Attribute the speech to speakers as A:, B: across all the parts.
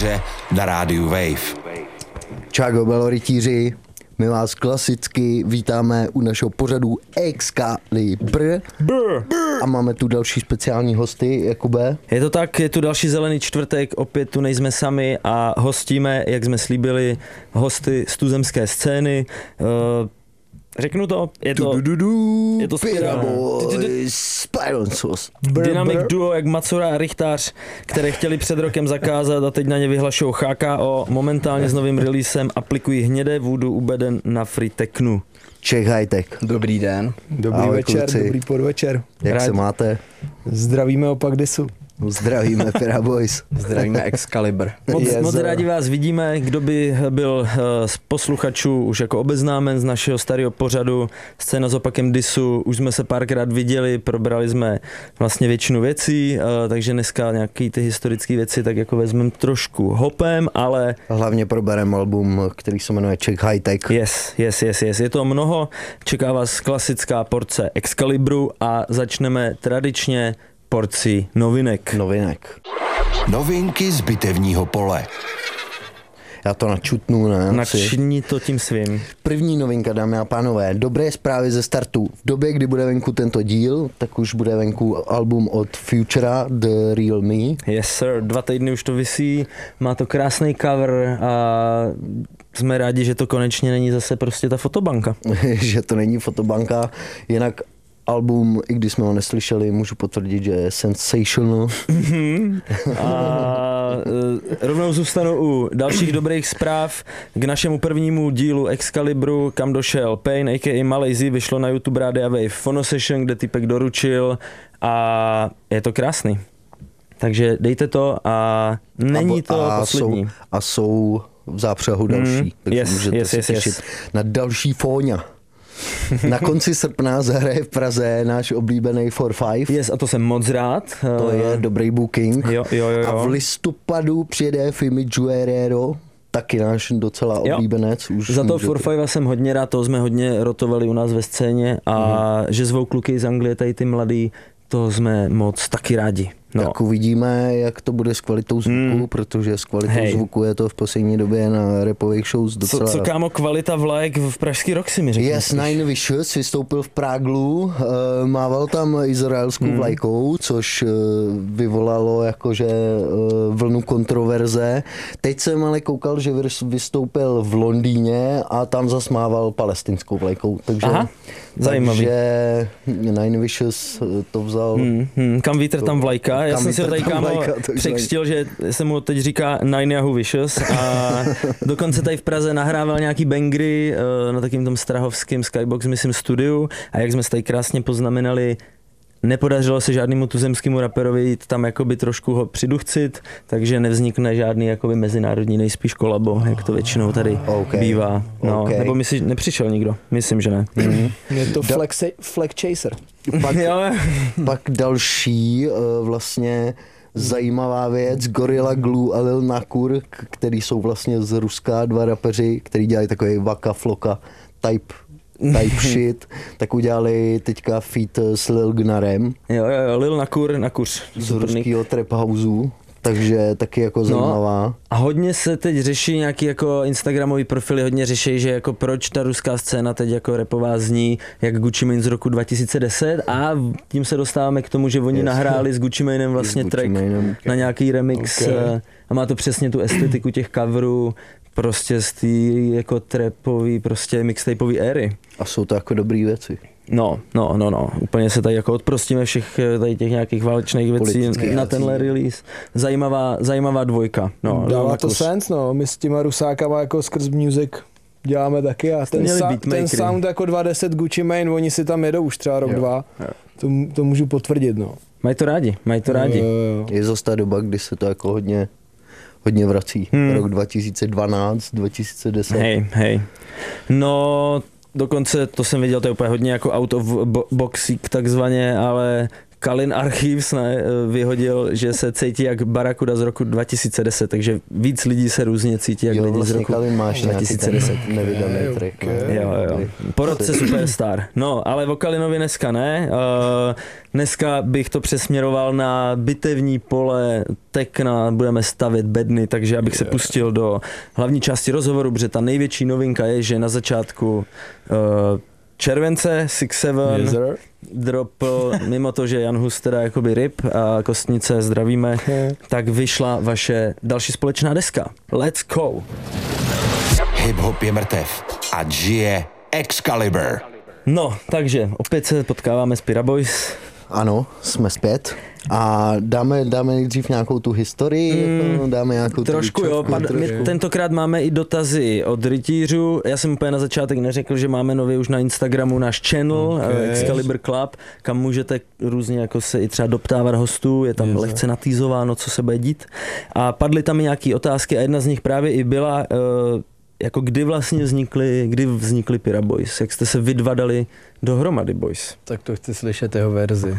A: Rytíře na rádiu Wave.
B: Čau, rytíři, my vás klasicky vítáme u našeho pořadu Excalibur. A máme tu další speciální hosty, Jakube.
C: Je to tak, je tu další Zelený čtvrtek, opět tu nejsme sami a hostíme, jak jsme slíbili, hosty z tuzemské scény. Řeknu to, je to Dynamic duo jak Macura a Richtář, které chtěli před rokem zakázat a teď na ně vyhlašují HKO. Momentálně s novým releasem aplikují hnědé voodoo ubeden na free technu.
B: Czech High Tech.
D: Dobrý den.
E: Dobrý večer, kluci. Dobrý podvečer.
B: Jak se máte?
E: Zdravíme opak Disu.
B: Zdravíme Pira Boys.
D: Zdravíme Excalibur.
C: Moc rádi vás vidíme, kdo by byl z posluchačů už jako obeznámen z našeho starého pořadu Scéna s opakem Disu. Už jsme se párkrát viděli, probrali jsme vlastně většinu věcí, takže dneska nějaký ty historické věci tak jako vezmeme trošku hopem, ale...
B: Hlavně probereme album, který se jmenuje Czech High Tech.
C: Yes. Je to mnoho, čeká vás klasická porce Excalibru a začneme tradičně porcí novinek.
A: Novinky z bitevního pole.
B: Já to načutnu, ne?
C: Načni to tím svým.
B: První novinka, dámy a pánové. Dobré zprávy ze startu. V době, kdy bude venku tento díl, tak už bude venku album od Futura, The Real Me.
C: Yes sir, 2 týdny už to visí, má to krásný cover a jsme rádi, že to konečně není zase prostě ta fotobanka.
B: Že to není fotobanka, jinak album, i když jsme ho neslyšeli, můžu potvrdit, že je sensational.
C: A rovnou zůstanu u dalších dobrých zpráv. K našemu prvnímu dílu Excalibru, kam došel Pain, a.k.a. Malaysia, vyšlo na YouTube Rádia Wave Phono Session, kde typek doručil a je to krásný. Takže dejte to a není to poslední.
B: Jsou v zápřehu další, takže můžete se těšit na další Fóňa. Na konci srpna zahraje v Praze náš oblíbený 4-5.
C: Yes, a to jsem moc rád.
B: To je dobrý booking.
C: Jo.
B: A v listopadu přijede Fimi Guerrero, taky náš docela oblíbenec. Už
C: za to 4-5 jsem hodně rád, to jsme hodně rotovali u nás ve scéně a že zvou kluky z Anglie, tady ty mladý, to jsme moc taky rádi. No.
B: Tak uvidíme, jak to bude s kvalitou zvuku, protože s kvalitou zvuku je to v poslední době na rapových shows docela...
C: Co kámo, kvalita vlajek v pražský Roxy mi řekl.
B: Yes, Nine Vicious vystoupil v Práglu, mával tam izraelskou vlajkou, což vyvolalo jakože vlnu kontroverze. Teď jsem ale koukal, že vystoupil v Londýně a tam zasmával palestinskou vlajkou. Takže,
C: zajímavý.
B: Takže Nine Vicious to vzal...
C: Kam vítr, tam vlajka. Já jsem si ho tady kámo překřtil, že se mu teď říká Nine Yahoo Vicious a dokonce tady v Praze nahrával nějaký bangry na takým tom strahovském Skybox, myslím, studiu a jak jsme se tady krásně poznamenali, nepodařilo se žádnému tuzemskému raperovi jít tam jakoby trošku ho přiduchcit, takže nevznikne žádný jakoby mezinárodní nejspíš kolabo, jak to většinou tady bývá. No, nebo nepřišel nikdo? Myslím, že ne.
E: Je to Flag Chaser.
B: Pak další vlastně zajímavá věc, Gorilla Glue a Lil Nakur, který jsou vlastně z Ruska, 2 rapeři, který dělají takový Waka Flocka type shit, tak udělali teďka feat s Lil Gnarem.
C: Jo, Lil Nakuř.
B: Z ruskýho trap houseu. Takže taky jako zajímavá.
C: A hodně se teď řeší nějaký jako instagramový profily, hodně řeší, že jako proč ta ruská scéna teď jako rapová zní jak Gucci Mane z roku 2010 a tím se dostáváme k tomu, že oni nahráli s Gucci Manem vlastně track na nějaký remix a má to přesně tu estetiku těch coverů, prostě z té jako trapový, prostě mixtapový éry.
B: A jsou to jako dobrý věci.
C: No, úplně se tady jako odprostíme všech tady těch nějakých válečných věcí na tenhle release. Zajímavá dvojka. No,
E: dává to sens, no, my s těma Rusákama jako skrz music děláme taky a ten sound jako 2010 Gucci Mane, oni si tam jedou už třeba rok, 2, to můžu potvrdit, no.
C: Mají to rádi.
B: Jo. Je zase ta doba, kdy se to jako hodně vrací. Rok 2012, 2010.
C: Hej. No, dokonce to jsem viděl, to je úplně hodně jako out of boxík takzvaně, ale Kalin Archives vyhodil, že se cítí jak Barakuda z roku 2010, takže víc lidí se různě cítí jak lidi z roku
B: Kalin máš
C: 2010.
B: Nevydaný track.
C: Jo. Po roce Superstar. No, ale o Kalinovi dneska ne. Dneska bych to přesměroval na bitevní pole Tekna, budeme stavět bedny, takže abych se pustil do hlavní části rozhovoru, protože ta největší novinka je, že na začátku července 6-7 dropl, mimo to, že Jan Hus teda jakoby ryb a Kostnice zdravíme, tak vyšla vaše další společná deska. Let's go!
A: Hip-hop je mrtev a žije Excalibur.
C: No, takže opět se potkáváme s Pira Boys.
B: Ano, jsme zpět. A dáme nejdřív nějakou tu historii, dáme nějakou
C: trošku tu jo, my tentokrát máme i dotazy od rytířů. Já jsem úplně na začátek neřekl, že máme nově už na Instagramu náš channel Excalibur Club, kam můžete různě jako se i třeba doptávat hostů, je tam lehce natýzováno, co se bude dít. A padly tam i nějaké otázky a jedna z nich právě i byla, jako kdy vznikly Pira Boys, jak jste se vy dva dali dohromady, boys.
D: Tak to chci slyšet jeho verzi.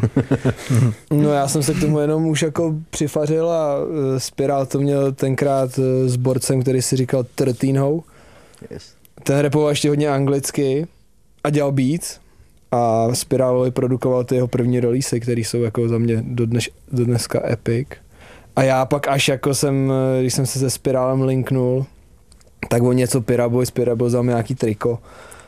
E: No já jsem se k tomu jenom už jako přifařil a Spiral to měl tenkrát s borcem, který si říkal 13 How. Yes. Ten rapoval ještě hodně anglicky a dělal beats a Spiralovi produkoval ty jeho první release, který jsou jako za mě do dneska epic. A já pak až jako když jsem se se Spiralem linknul, tak on něco Pira Boys za mě nějaký triko.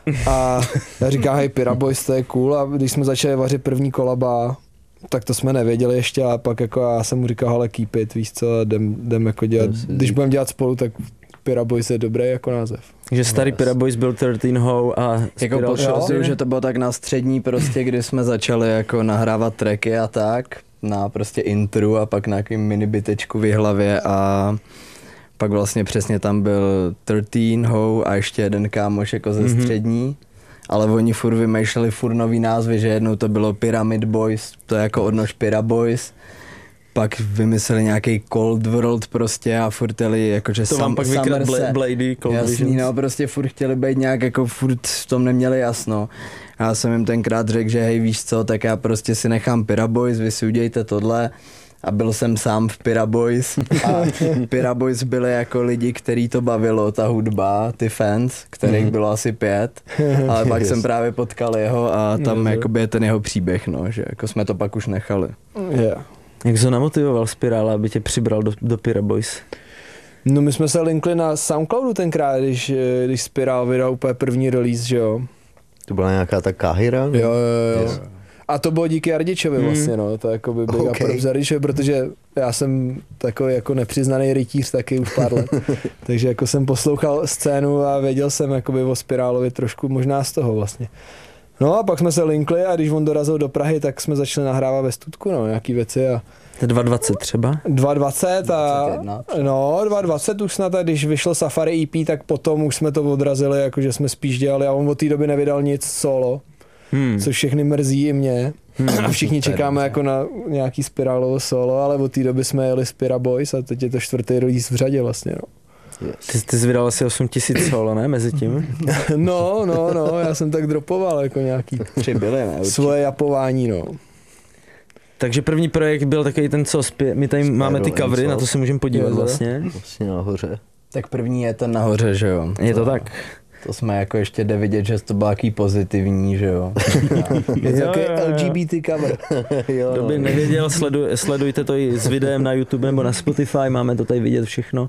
E: A já říkám, hej, Pira Boys, to je cool. A když jsme začali vařit první kolaba, tak to jsme nevěděli ještě a pak jako já jsem mu říkal, hele, keep it, víš co, jdem jako dělat, když budeme dělat spolu, tak Pira Boys je dobrý jako název.
C: Že starý Pira Boys byl 13 How a
D: jako potřebuji, že to bylo tak na střední prostě, kdy jsme začali jako nahrávat tracky a tak, na prostě intru a pak na nějakým minibitečku v hlavě a pak vlastně přesně tam byl 13 How a ještě jeden kámoš jako ze střední, ale oni furt vymýšleli nový názvy, že jednou to bylo Pyramid Boys, to je jako odnož Pira Boys, pak vymysleli nějaký Cold World prostě a furt jeli jakože
C: to vám pak vykrat Blady, Cold
D: Jasný, no prostě furt chtěli být nějak jako furt v tom neměli jasno. Já jsem jim tenkrát řekl, že hej víš co, tak já prostě si nechám Pira Boys, vy si udějte tohle. A byl jsem sám v Pira Boys a Pira Boys byli jako lidi, který to bavilo, ta hudba, ty fans, kterých bylo asi 5, ale pak jsem právě potkal jeho a tam jakoby je ten jeho příběh, no, že jako jsme to pak už nechali.
C: Jak jsi ho namotivoval Spiral, aby tě přibral do Pira Boys?
E: No my jsme se linkli na Soundcloudu tenkrát, když Spiral vydal úplně první release, že jo.
B: To byla nějaká ta Kahira?
E: Jo. A to bylo díky Ardičovi vlastně, no, to jako by byl pro Ardičovi, protože já jsem takový jako nepřiznaný rytíř taky už pár let, takže jako jsem poslouchal scénu a věděl jsem jakoby o Spirálovi trošku možná z toho vlastně. No a pak jsme se linkli a když on dorazil do Prahy, tak jsme začali nahrávat ve studku, no, nějaký věci a...
C: 2.20 třeba?
E: 2.20 a... No, 2.20 už snad, a když vyšlo Safari EP, tak potom už jsme to odrazili, jakože jsme spíš dělali a on od té doby nevydal nic solo. Což všechny mrzí i mě. A všichni čekáme jako na nějaký Spirálovo solo, ale od té doby jsme jeli Pira Boys a teď je to 4. release v řadě vlastně, no.
C: Yes. Ty jsi vydal asi 8000 solo, ne, mezi tím?
E: No, já jsem tak dropoval jako nějaký svoje japování, no.
C: Takže první projekt byl takový ten, co my tady máme ty covery, na to se můžeme podívat vlastně.
B: Vlastně nahoře.
D: Tak první je ten nahoře, že jo.
C: Je to tak.
D: To jsme jako ještě jde vidět, že to bylo jaký pozitivní, že jo.
E: Je to takový LGBT cover.
C: Kdo by nevěděl, sledujte to i s videem na YouTube nebo na Spotify, máme to tady vidět všechno.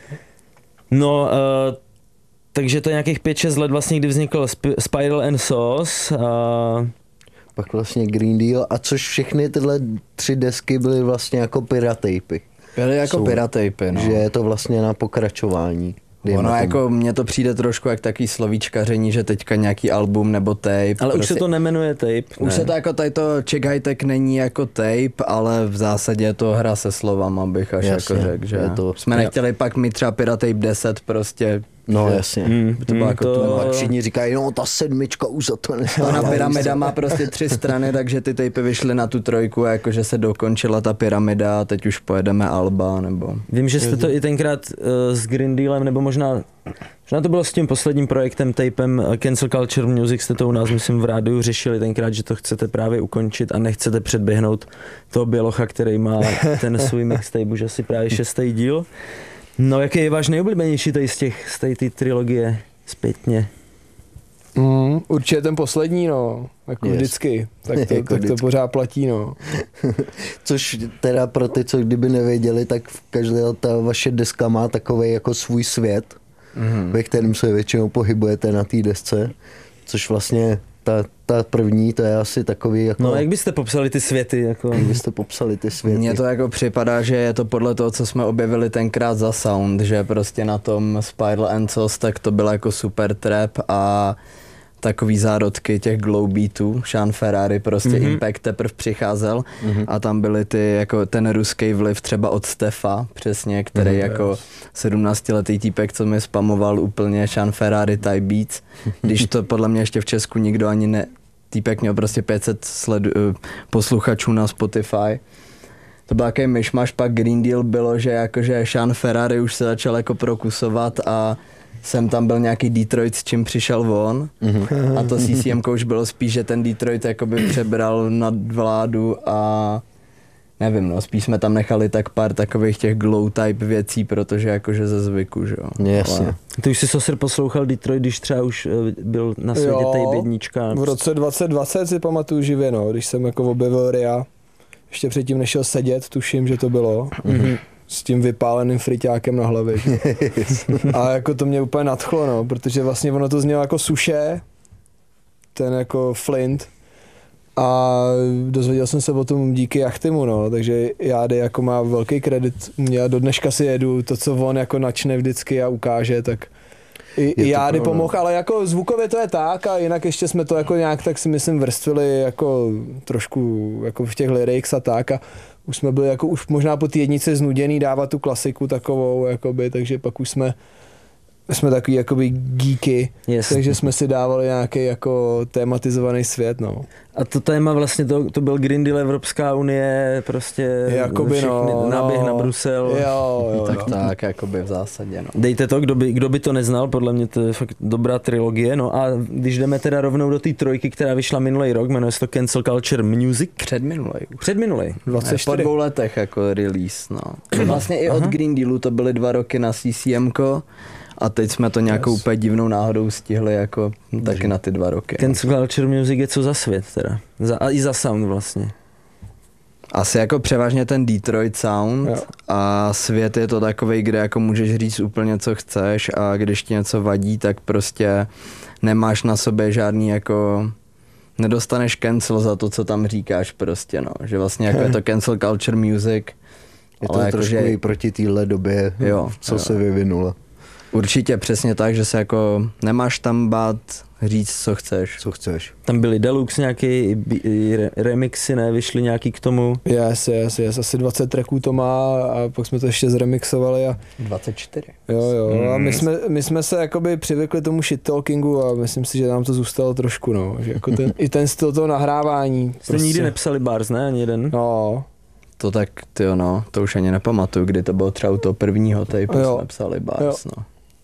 C: No, takže to je nějakých 5-6 let vlastně, kdy vznikl Spiral and Sauce.
B: Pak vlastně Green Deal a což všechny tyhle 3 desky byly vlastně jako piratejpy.
D: Byly jako piratejpy, no.
B: Že je to vlastně na pokračování.
D: Ono jako mně to přijde trošku jak takový slovíčkaření, že teďka nějaký album nebo tape.
C: Ale prostě, už se to nemenuje tape.
D: Už se to jako tady to Czech High Tech není jako tape, ale v zásadě je to hra se slovama, bych až jasně, jako řekl, že to, jsme nechtěli pak mít třeba Piratape 10 prostě
B: No jasně.
D: To bylo jako to...
B: A všichni říkají, no ta 7 už za to nestála.
D: Ona pyramida má prostě 3 strany, takže ty tapy vyšly na tu 3, jakože se dokončila ta pyramida a teď už pojedeme Alba, nebo...
C: Vím, že jste to i tenkrát s Green Dealem, nebo možná to bylo s tím posledním projektem, tapem Cancel Culture Music, jste to u nás, myslím, v rádiu řešili tenkrát, že to chcete právě ukončit a nechcete předběhnout toho Bělocha, který má ten svůj mixtape, už asi právě 6. díl. No, jaký je váš nejoblíbenější tady z té trilogie zpětně?
E: Určitě ten poslední, no, jako vždycky, tak to pořád platí, no.
B: Což teda pro ty, co kdyby nevěděli, tak každá ta vaše deska má takovej jako svůj svět, ve kterém se většinou pohybujete na té desce, což vlastně ta první, to je asi takový jako...
C: No, jak byste popsali ty světy? Jako...
B: Jak byste popsali ty světy?
D: Mně to jako připadá, že je to podle toho, co jsme objevili tenkrát za sound, že prostě na tom Spiral and Sos, tak to bylo jako super trap a takový zárodky těch glow beatů, Sean Ferrari, prostě Impact teprve přicházel a tam byly ty, jako ten ruský vliv třeba od Stefa, přesně, který jako 17letý týpek, co mi spamoval úplně Sean Ferrari type beats, když to podle mě ještě v Česku nikdo ani ne, týpek měl prostě 500 posluchačů na Spotify. To byl takový myšmaš, pak Green Deal bylo, že jakože Sean Ferrari už se začal jako prokusovat a jsem tam byl nějaký Detroit, s čím přišel on a to CCM už bylo spíš, že ten Detroit jakoby přebral nadvládu a nevím, no, spíš jsme tam nechali tak pár takových těch glow type věcí, protože jakože ze zvyku, že jo.
B: Jasně.
C: Ty už si Saucer poslouchal Detroit, když třeba už byl na světě tape jednička.
E: V roce 2020 si pamatuju živě, no, když jsem jako objevil RIA, ještě předtím nešel sedět, tuším, že to bylo. S tím vypáleným friťákem na hlavě. A jako to mě úplně nadchlo, no, protože vlastně ono to znělo jako suše, ten jako Flint. A dozvěděl jsem se o tom díky Jachtimu, no, takže Jády jako má velký kredit. Já do dneška si jedu to, co on jako načne vždycky a ukáže, tak i Jády pomohl, ale jako zvukově to je tak a jinak ještě jsme to jako nějak tak si myslím vrstvili jako trošku jako v těch lyrics a tak a už jsme byli jako už možná po té jednice znuděný dávat tu klasiku takovou, jakoby, takže pak už jsme takový jakoby geeky, takže jsme si dávali nějaký jako tematizovaný svět, no.
C: A to téma vlastně, to byl Green Deal, Evropská unie, prostě
E: jakoby,
C: náběh na Brusel.
E: Jo.
D: Tak, jakoby v zásadě, no.
C: Dejte to, kdo by to neznal, podle mě to je fakt dobrá trilogie, no a když jdeme teda rovnou do té 3, která vyšla minulý rok, jmenuje se to Cancel Culture Music. Předminulej.
E: 24.
D: Po 2 letech jako release, no. Vlastně i od Green Dealu to byly 2 roky na CCMko. A teď jsme to nějakou úplně divnou náhodou stihli jako taky na ty 2 roky.
C: Cancel Culture Music je co za svět teda? A i za sound vlastně.
D: Asi jako převážně ten Detroit sound a svět je to takovej, kde jako můžeš říct úplně co chceš a když ti něco vadí, tak prostě nemáš na sobě žádný jako nedostaneš cancel za to, co tam říkáš prostě, no. Že vlastně jako je to Cancel Culture Music.
B: Je to trošku že... i proti téhle době, co se vyvinula.
D: Určitě přesně tak, že se jako nemáš tam bát říct, co chceš.
C: Tam byly deluxe nějaký remixy, ne? Vyšly nějaký k tomu?
E: Yes. Asi 20 tracků to má a pak jsme to ještě zremixovali.
D: 24.
E: Jo. A my jsme se jakoby přivykli tomu shit talkingu a myslím si, že nám to zůstalo trošku, no. Že jako i ten styl toho nahrávání.
C: Jste prostě... nikdy nepsali bars, ne? Ani jeden?
E: No.
D: To tak, tyjo, no, to už ani nepamatuju, kdy to bylo třeba u toho prvního tapeu jsme psali bars, no.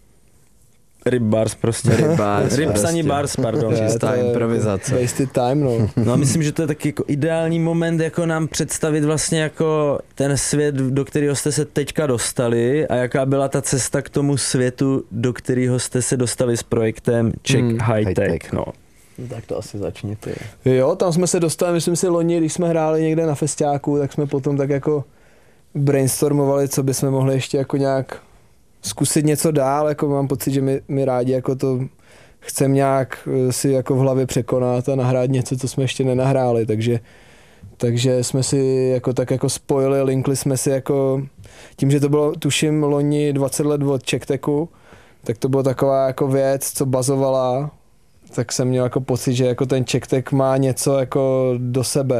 C: Rip bars prostě. Ripsaní bars, pardon.
D: Čistá improvizace.
E: Wasted time, no.
C: No a myslím, že to je taky jako ideální moment, jako nám představit vlastně jako ten svět, do kterého jste se teďka dostali a jaká byla ta cesta k tomu světu, do kterého jste se dostali s projektem Czech High Tech, no.
D: Tak to asi začni ty.
E: Jo, tam jsme se dostali, myslím si loni, když jsme hráli někde na festiáku, tak jsme potom tak jako brainstormovali, co bychom mohli ještě jako nějak zkusit něco dál, jako mám pocit, že my rádi jako to chceme nějak si jako v hlavě překonat a nahrát něco, co jsme ještě nenahráli, takže jsme si jako tak jako spojili, linkli jsme si jako, tím, že to bylo tuším loni 20 let od Czech Techu, tak to byla taková jako věc, co bazovala, tak jsem měl jako pocit, že jako ten Czech Tech má něco jako do sebe,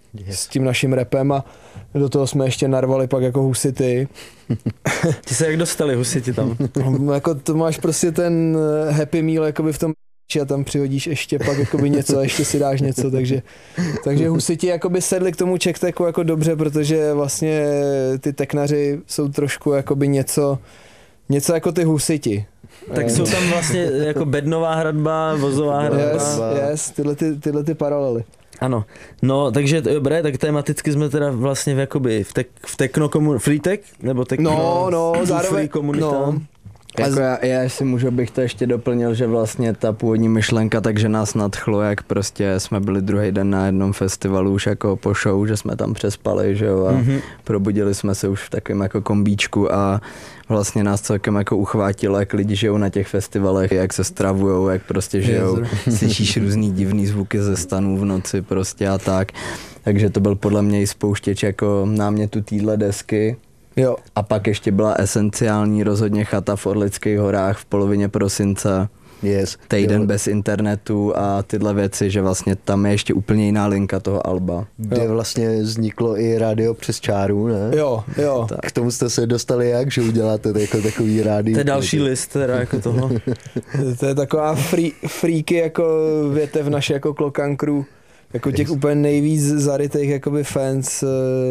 E: s tím naším rapem a do toho jsme ještě narvali pak jako husity.
C: Ti se jak dostali husiti tam?
E: No, jako to máš prostě ten happy meal jakoby v tom a tam přihodíš ještě pak jakoby něco a ještě si dáš něco, takže husiti jakoby sedli k tomu čekteku jako dobře, protože vlastně ty teknaři jsou trošku jakoby něco jako ty husiti.
C: Tak jsou tam vlastně jako bednová hradba, vozová hradba.
E: Yes, tyhle ty paralely.
C: Ano, no takže dobré, tak tematicky jsme teda vlastně v techno free tech, nebo techno
E: zároveň
C: komunita.
E: No.
D: Jako já si můžu, bych to ještě doplnil, že vlastně ta původní myšlenka, takže nás nadchlo, jak prostě jsme byli druhý den na jednom festivalu už jako po show, že jsme tam přespali, že jo, a probudili jsme se už v takovém jako kombíčku a vlastně nás celkem jako uchvátilo, jak lidi žijou na těch festivalech, jak se stravujou, jak prostě žijou, slyšíš různý divný zvuky ze stanů v noci prostě a tak. Takže to byl podle mě i spouštěč jako námětu týhle desky.
E: Jo.
D: A pak ještě byla esenciální rozhodně chata v Orlických horách v polovině prosince.
B: Yes.
D: Týden bez internetu a tyhle věci, že vlastně tam je ještě úplně jiná linka toho alba.
B: Kde vlastně vzniklo i rádio přes čáru, ne?
E: Jo.
B: K tomu jste se dostali jak, že uděláte jako takový rádio?
C: To je další list teda jako toho.
E: To je taková freaky jako větev naše jako Klokan Crew, jako těch úplně nejvíc zarytých jakoby fans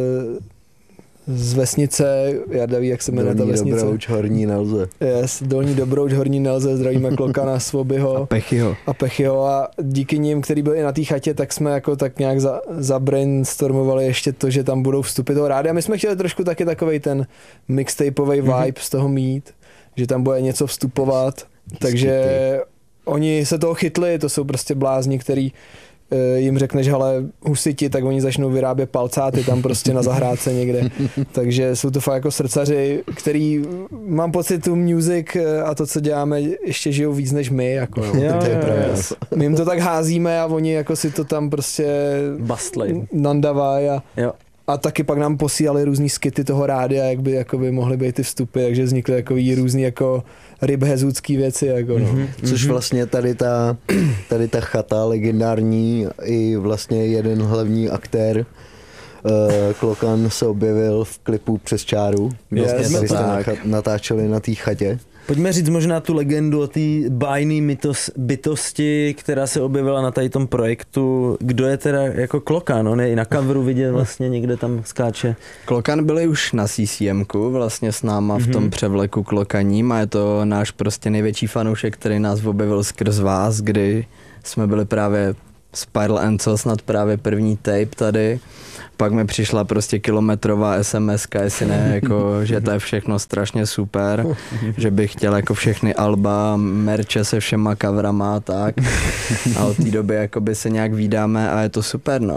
E: z vesnice, Jarda ví, jak se jmenuje ta vesnice.
B: Dolní Dobrouč, Horní Nelze.
E: Yes, Dolní Dobrouč, Horní Nelze, zdravíme Klokana, Svobyho.
D: A
E: Pechyho a díky nim, který byli na té chatě, tak jsme jako tak nějak zabrainstormovali ještě to, že tam budou vstupy toho rádia. My jsme chtěli trošku taky takovej ten mixtapeový vibe z toho mít, že tam bude něco vstupovat, takže oni se toho chytli, to jsou prostě blázni, který jim řekneš, hele, husiti, tak oni začnou vyrábět palcáty tam prostě na zahrádce někde. Takže jsou to fakt jako srdcaři, který, mám pocit, tu music a to, co děláme, ještě žijou víc než my. Jako, my jim to tak házíme a oni jako si to tam prostě nandavají a taky pak nám posílali různý skity toho rádia, jak by jakoby mohly být ty vstupy, takže vznikly takový různý jako rybhezůcký věci. Jako, no.
B: Což vlastně tady ta chata legendární i vlastně jeden hlavní aktér Klokan se objevil v klipu Přes čáru. Vlastně tady jste natáčeli na té chatě.
C: Pojďme říct možná tu legendu o té bájné bytosti, která se objevila na tady tom projektu. Kdo je teda jako Klokan? On je i na coveru vidět vlastně, někde tam skáče.
D: Klokan byli už na CCMku vlastně s náma v tom převleku klokaním a je to náš prostě největší fanoušek, který nás objevil skrz vás, kdy jsme byli právě Spiral Ancel, snad právě první tape tady. Pak mi přišla prostě kilometrová SMS-ka, jestli ne, jako, že to je všechno strašně super, že bych chtěl jako všechny alba, merče se všema coverama a tak. A od té doby jakoby se nějak vídáme a je to super, no.